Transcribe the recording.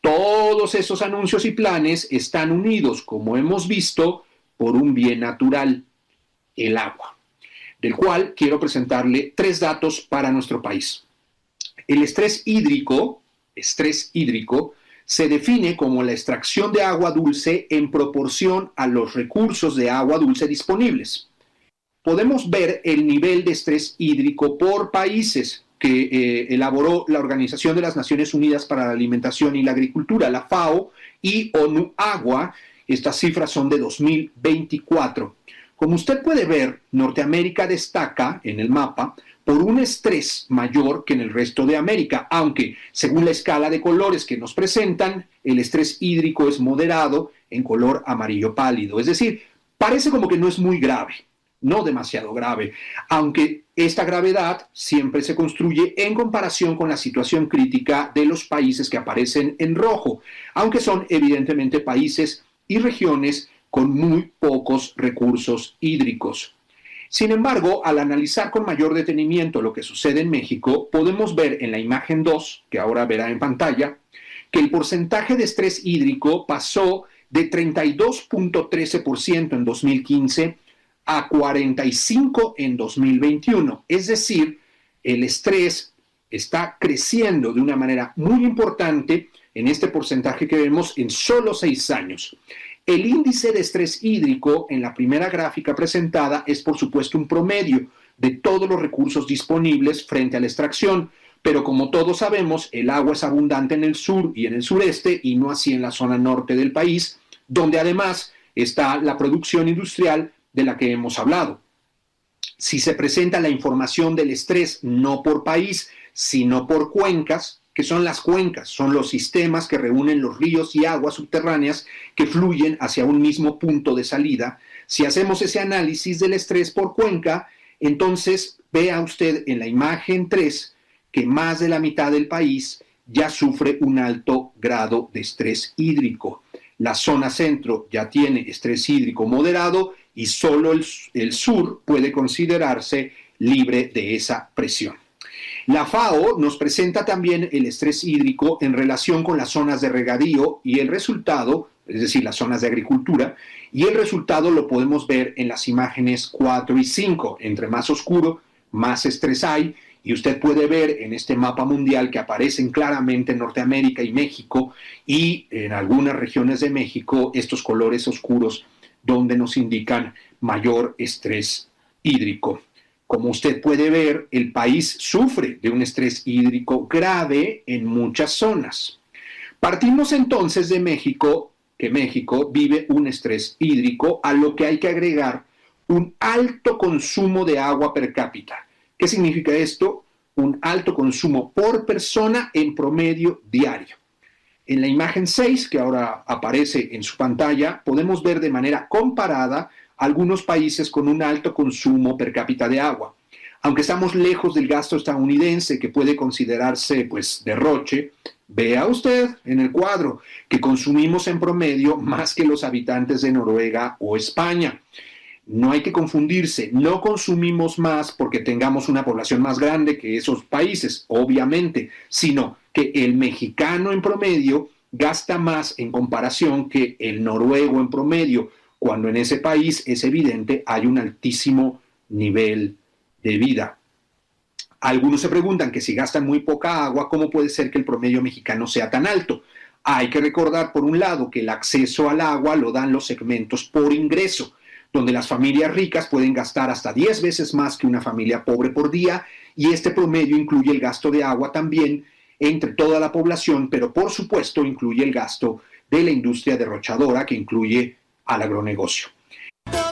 Todos esos anuncios y planes están unidos, como hemos visto, por un bien natural, el agua, del cual quiero presentarle 3 datos para nuestro país. El estrés hídrico, se define como la extracción de agua dulce en proporción a los recursos de agua dulce disponibles. Podemos ver el nivel de estrés hídrico por países que elaboró la Organización de las Naciones Unidas para la Alimentación y la Agricultura, la FAO, y ONU Agua. Estas cifras son de 2024. Como usted puede ver, Norteamérica destaca en el mapa por un estrés mayor que en el resto de América, aunque según la escala de colores que nos presentan, el estrés hídrico es moderado en color amarillo pálido. Es decir, parece como que no es muy grave, no demasiado grave, aunque esta gravedad siempre se construye en comparación con la situación crítica de los países que aparecen en rojo, aunque son evidentemente países y regiones con muy pocos recursos hídricos. Sin embargo, al analizar con mayor detenimiento lo que sucede en México, podemos ver en la imagen 2, que ahora verá en pantalla, que el porcentaje de estrés hídrico pasó de 32.13% en 2015 a 45% en 2021. Es decir, el estrés está creciendo de una manera muy importante en este porcentaje que vemos en solo 6 años. El índice de estrés hídrico en la primera gráfica presentada es, por supuesto, un promedio de todos los recursos disponibles frente a la extracción, pero como todos sabemos, el agua es abundante en el sur y en el sureste y no así en la zona norte del país, donde además está la producción industrial de la que hemos hablado. Si se presenta la información del estrés no por país, sino por cuencas, que son las cuencas, son los sistemas que reúnen los ríos y aguas subterráneas que fluyen hacia un mismo punto de salida. Si hacemos ese análisis del estrés por cuenca, entonces vea usted en la imagen 3 que más de la mitad del país ya sufre un alto grado de estrés hídrico. La zona centro ya tiene estrés hídrico moderado y solo el sur puede considerarse libre de esa presión. La FAO nos presenta también el estrés hídrico en relación con las zonas de regadío y el resultado, es decir, las zonas de agricultura, y el resultado lo podemos ver en las imágenes 4 y 5. Entre más oscuro, más estrés hay, y usted puede ver en este mapa mundial que aparecen claramente en Norteamérica y México, y en algunas regiones de México, estos colores oscuros donde nos indican mayor estrés hídrico. Como usted puede ver, el país sufre de un estrés hídrico grave en muchas zonas. Partimos entonces de México, que México vive un estrés hídrico, a lo que hay que agregar un alto consumo de agua per cápita. ¿Qué significa esto? Un alto consumo por persona en promedio diario. En la imagen 6, que ahora aparece en su pantalla, podemos ver de manera comparada algunos países con un alto consumo per cápita de agua. Aunque estamos lejos del gasto estadounidense, que puede considerarse pues derroche, vea usted en el cuadro que consumimos en promedio más que los habitantes de Noruega o España. No hay que confundirse, no consumimos más porque tengamos una población más grande que esos países, obviamente, sino que el mexicano en promedio gasta más en comparación que el noruego en promedio, cuando en ese país es evidente hay un altísimo nivel de vida. Algunos se preguntan que si gastan muy poca agua, ¿cómo puede ser que el promedio mexicano sea tan alto? Hay que recordar, por un lado, que el acceso al agua lo dan los segmentos por ingreso, donde las familias ricas pueden gastar hasta 10 veces más que una familia pobre por día, y este promedio incluye el gasto de agua también entre toda la población, pero por supuesto incluye el gasto de la industria derrochadora, que incluye al agronegocio.